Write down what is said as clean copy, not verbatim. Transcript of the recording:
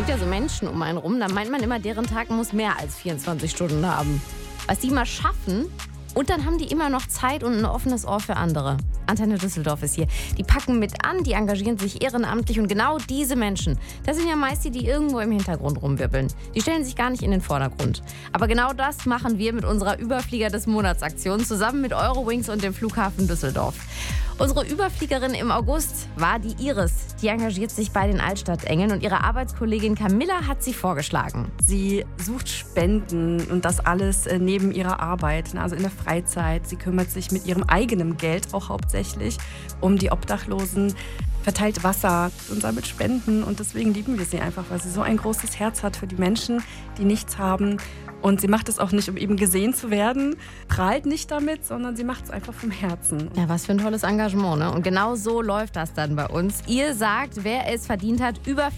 gibt ja so Menschen um einen rum, da meint man immer, deren Tag muss mehr als 24 Stunden haben. Was die mal schaffen, und dann haben die immer noch Zeit und ein offenes Ohr für andere. Antenne Düsseldorf ist hier. Die packen mit an, die engagieren sich ehrenamtlich und genau diese Menschen, das sind ja meist die irgendwo im Hintergrund rumwirbeln. Die stellen sich gar nicht in den Vordergrund. Aber genau das machen wir mit unserer Überflieger des Monats Aktion zusammen mit Eurowings und dem Flughafen Düsseldorf. Unsere Überfliegerin im August war die Iris. Die engagiert sich bei den Altstadtengeln und ihre Arbeitskollegin Camilla hat sie vorgeschlagen. Sie sucht Spenden und das alles neben ihrer Arbeit, also in der Freizeit. Sie kümmert sich mit ihrem eigenen Geld auch hauptsächlich um die Obdachlosen, verteilt Wasser und sammelt Spenden. Und deswegen lieben wir sie einfach, weil sie so ein großes Herz hat für die Menschen, die nichts haben. Und sie macht es auch nicht, um eben gesehen zu werden, prahlt nicht damit, sondern sie macht es einfach vom Herzen. Ja, was für ein tolles Engagement, ne? Und genau so läuft das dann bei uns. Ihr sagt, wer es verdient hat,